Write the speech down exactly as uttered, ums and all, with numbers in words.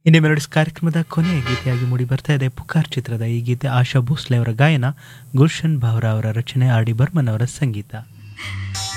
India melodies ಕಾರ್ಯಕ್ರಮದ ಕೊನೆಯ ಗೀತೆಯಾಗಿ ಮೂಡಿ ಬರ್ತಾ ಇದೆ ಪುಕಾರ್ ಚಿತ್ರದ ಈ ಗೀತೆ. ಆಶಾ ಭೋಸ್ಲೆ ಅವರ ಗಾಯನ, ಗುಲ್ಶನ್ ಬಾವ್ರಾ ಅವರ ರಚನೆ, ಆರ್ ಡಿ ಬರ್ಮನ್ ಅವರ ಸಂಗೀತ.